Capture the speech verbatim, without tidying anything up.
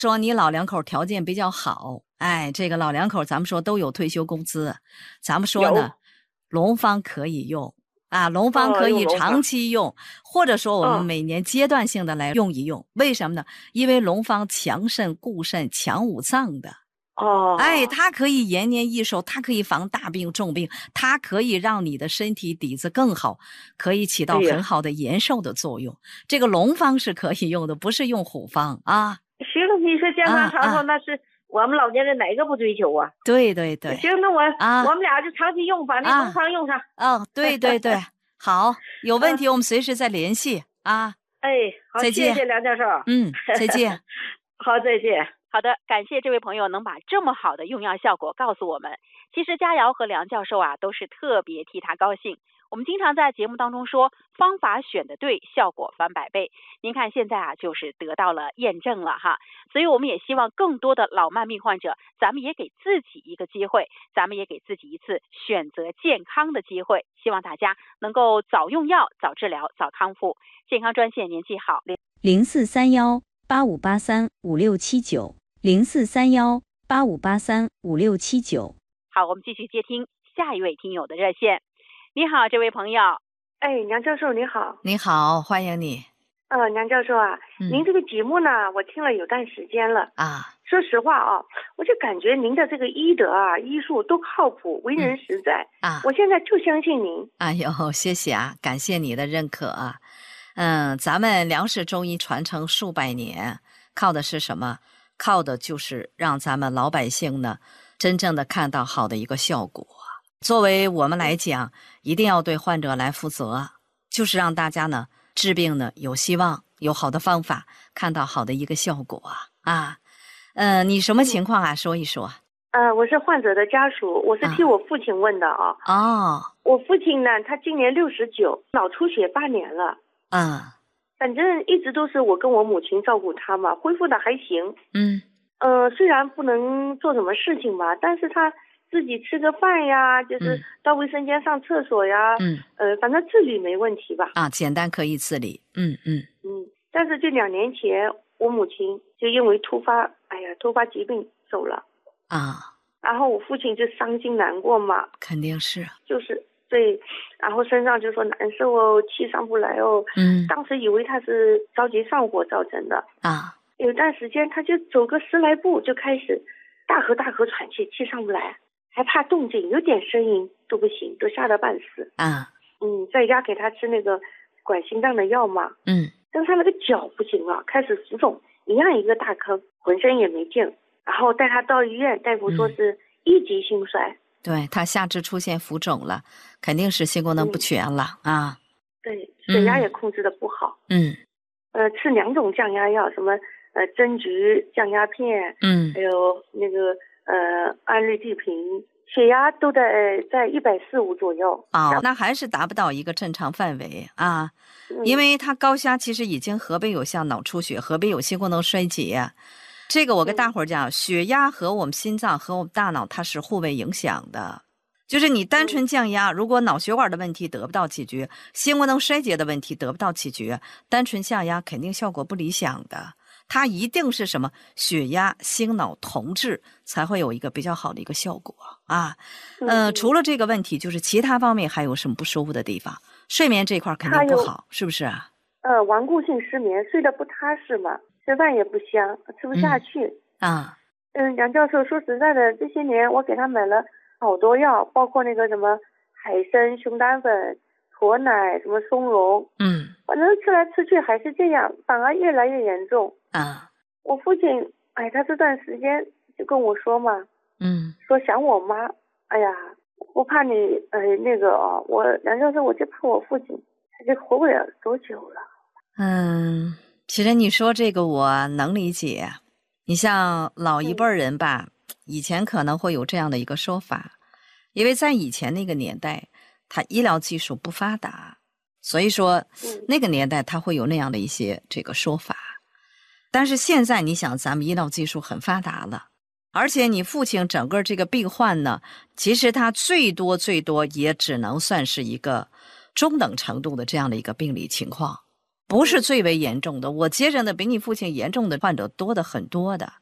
说你老两口条件比较好，哎，这个老两口咱们说都有退休工资，咱们说呢，龙方可以用啊，龙方可以长期用，哦、或者说我们每年阶段性的来用一用。哦、为什么呢？因为龙方强肾固肾强五脏的。 哦， 哎，它可以延年益寿，它可以防大病重病，它可以让你的身体底子更好，可以起到很好的延寿的作用。哎、这个龙方是可以用的，不是用虎方啊。 行了，你说健康长寿、啊啊、那是我们老年人哪个不追求啊？ 对对对。 行，那我、啊、我们俩就长期用，把那龙方用上。 哦，对对对，好，有问题我们随时再联系啊。 哎，好， 再见， 谢谢梁教授。 嗯，再见。 好，再见。 好的，感谢这位朋友能把这么好的用药效果告诉我们。其实佳瑶和梁教授啊，都是特别替他高兴。我们经常在节目当中说，方法选得对，效果翻百倍。您看现在啊，就是得到了验证了哈。所以我们也希望更多的老慢病患者，咱们也给自己一个机会，咱们也给自己一次选择健康的机会。希望大家能够早用药、早治疗、早康复。健康专线您记好： 零四三幺八五八三五六七九。零四三幺八五八三五六七九。 好，我们继续接听下一位听友的热线。你好，这位朋友。 哎，梁教授你好。 你好，欢迎你。 呃，梁教授啊、嗯，您这个节目呢，我听了有段时间了啊。说实话啊，我就感觉您的这个医德啊、医术都靠谱，为人实在、嗯、啊。我现在就相信您。 哎呦，谢谢啊，感谢你的认可啊。嗯，咱们梁氏中医传承数百年，靠的是什么？靠的就是让咱们老百姓呢真正的看到好的一个效果。作为我们来讲，一定要对患者来负责，就是让大家呢治病呢有希望，有好的方法，看到好的一个效果啊。呃，你什么情况啊？说一说。 呃，我是患者的家属，我是替我父亲问的啊。 哦， 我父亲呢，他今年六十九，脑出血八年了。 嗯。 反正一直都是我跟我母亲照顾他嘛，恢复的还行。 嗯， 呃，虽然不能做什么事情吧，但是他自己吃个饭呀，就是到卫生间上厕所呀， 嗯， 呃，反正自理没问题吧。 啊，简单可以自理。嗯嗯嗯，但是这两年前，我母亲就因为突发，哎呀，突发疾病走了。 啊， 然后我父亲就伤心难过嘛。 肯定是。 就是。对，然后身上就说难受哦，气上不来哦。 嗯， 当时以为他是着急上火造成的啊。 有段时间他就走个十来步就开始大喝大喝喘气，气上不来，还怕动静，有点声音都不行，都吓得半死啊。 嗯，在家给他吃那个管心脏的药嘛。 嗯， 但是他那个脚不行了，开始浮肿，一样一个大坑，浑身也没劲。然后带他到医院，大夫说是一级心衰。嗯， 对，他下肢出现浮肿了，肯定是心功能不全了、嗯、啊。 对，血压也控制的不好。 嗯， 呃，吃两种降压药，什么呃针菊降压片， 嗯， 还有那个呃安利地平，血压都在在一百四五左右。 哦，那还是达不到一个正常范围啊，嗯、因为他高血压其实已经合并有像脑出血，合并有心功能衰竭。这个我跟大伙儿讲、嗯，血压和我们心脏和我们大脑它是互为影响的。就是你单纯降压，如果脑血管的问题得不到解决，心功能衰竭的问题得不到解决，单纯降压肯定效果不理想的。它一定是什么血压、心脑同治才会有一个比较好的一个效果啊。呃，除了这个问题，就是其他方面还有什么不舒服的地方？睡眠这块肯定不好，是不是啊？ 呃，顽固性失眠，睡得不踏实嘛。吃饭也不香，吃不下去。 嗯啊， 嗯，梁教授，说实在的，这些年我给他买了好多药，包括那个什么海参、熊胆粉、驼奶、什么松茸。 嗯， 反正吃来吃去还是这样，反而越来越严重。 啊， 我父亲，哎，他这段时间就跟我说嘛， 嗯， 说想我妈。哎呀，我怕你，呃，那个哦，我梁教授，我就怕我父亲，他就活不了多久了。 嗯。其实你说这个我能理解，你像老一辈人吧、嗯，以前可能会有这样的一个说法，因为在以前那个年代，他医疗技术不发达，所以说、嗯、那个年代他会有那样的一些这个说法。但是现在你想，咱们医疗技术很发达了，而且你父亲整个这个病患呢，其实他最多最多也只能算是一个中等程度的这样的一个病理情况。 不是最为严重的，我接诊的比你父亲严重的患者多的很多的。